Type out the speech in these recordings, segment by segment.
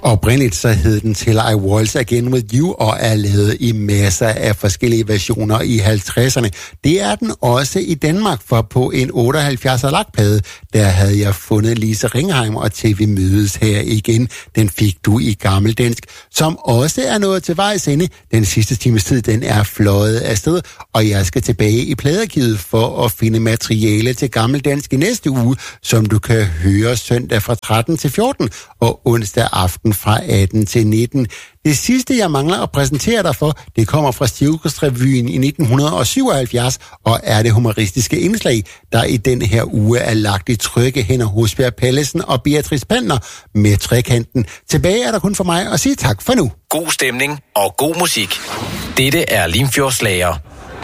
Oprindeligt så hed den Till I Waltz Again With You og er lavet i masser af forskellige versioner i 50'erne. Det er den også i Danmark, for på en 78'er lakplade, der havde jeg fundet Lise Ringheim, og til vi mødes her igen. Den fik du i gammeldansk, som også er nået til vejs ende. Den sidste times tid, den er fløjet afsted, og jeg skal tilbage i pladearkivet for at finde materiale til gammeldansk i næste uge, som du kan høre søndag fra 13 til 14 og onsdag aften fra 18 til 19. Det sidste, jeg mangler at præsentere dig for, det kommer fra Cirkusrevyen i 1977, og er det humoristiske indslag, der i den her uge er lagt i trygge hænder hos Per Pallesen og Beatrice Pandner med Trekanten. Tilbage er der kun for mig at sige tak for nu. God stemning og god musik. Dette er Limfjordsslager.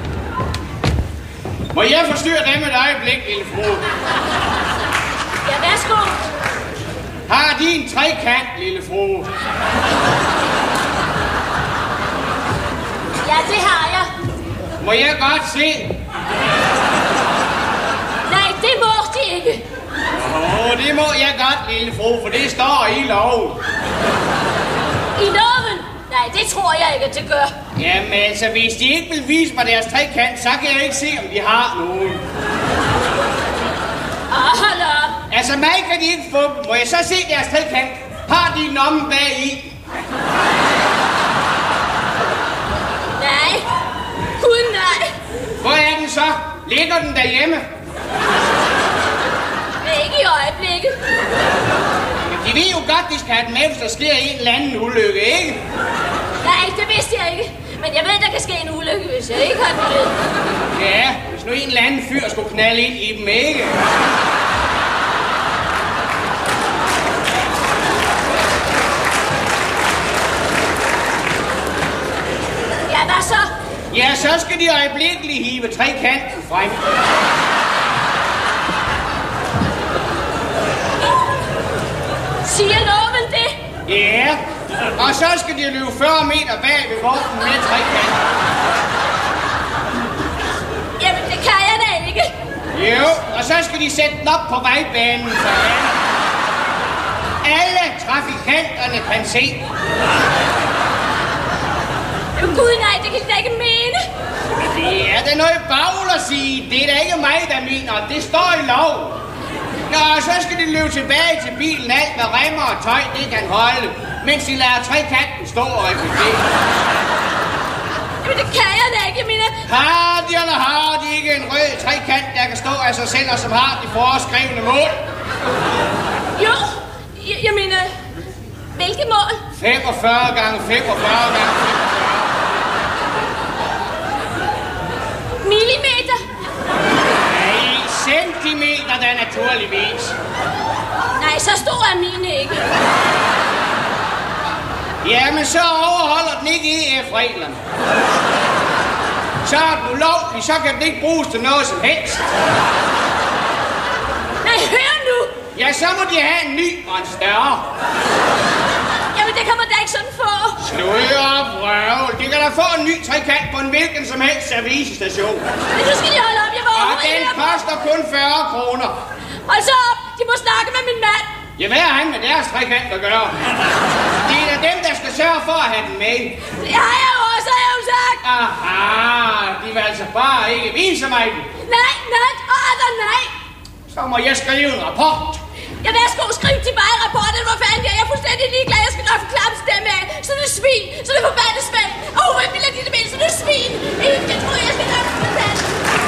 Må jeg forstyrre dem et øjeblik, lille fru? Ja, værsgo. Har de en trekant, lille fru? Ja, det har jeg. Må jeg godt se? Nej, det må de ikke. Det må jeg godt, lille fru, for det står i loven. I loven? Nej, det tror jeg ikke, at det gør. Jamen altså, hvis de ikke vil vise mig deres trekant, så kan jeg ikke se, om de har nogen. Hold op. Altså, mig kan de ikke få dem. Må jeg så se deres trekant? Har de en omme bag i? Nej. Gud, nej. Hvor er den så? Ligger den derhjemme? Men ikke i øjeblikket. De ved jo godt, de skal have den med, hvis der sker en eller anden ulykke, ikke? Nej, det vidste jeg ikke. Men jeg ved, der kan ske en ulykke, hvis jeg ikke har den med. Ja, hvis nu en eller anden fyr skulle knalde ind i dem, ikke? Ja, hvad så? Ja, så skal de øjeblikkeligt hive trekanten frem. Siger loven det? Ja, og så skal de løbe 40 meter bag ved vognen med trekanten. Jamen, det kan jeg da ikke. Jo, og så skal de sætte den op på vejbanen, så alle trafikanterne kan se. Gud, nej, det kan jeg da ikke mene. Det er da noget bagl at sige. Det er da ikke mig, der mener. Det står i lov. Nå, så skal de løbe tilbage til bilen, alt med remmer og tøj, det kan holde, mens de lader trekanten stå og reflektere. Jamen, det kan jeg da ikke, mine. Har de eller har de ikke en rød trekant, der kan stå af sig selv, og som har de foreskrevne mål? Jo, jeg mener, hvilke mål? 45 gange 45 gange 45. Millimeter? Nej, centimeter da naturligvis. Nej, så stor er mine ikke. Jamen, så overholder den ikke EF-reglerne. Så er den ulovlig, så kan den ikke bruges til noget som helst. Nej, hør nu! Ja, så må de have en ny og en større. Jamen, det kan man da ikke sådan få. Sløj og vrøvl. De kan da få en ny trekant på en hvilken som helst servicestation. Men nu skal de holde op, jeg var Og overhovedet den ikke koster kun 40 kroner. Hold så op, de må snakke med min mand. Ja, hvad har han med deres trekant at gøre? Det er da dem, der skal sørge for at have den med. Det har jeg jo også, har jeg jo sagt. Aha, de vil altså bare ikke vise mig den. Nej, nej, nej. Så må jeg skrive en rapport. Jeg vil sgu skrive til mig i rapporten, hvor fanden jeg er fuldstændig ligeglad. Jeg skal nok forklare dem stemme af. Så det er svin, så det er forbandet svin. Og hvem vil jeg give det med, så det er svin.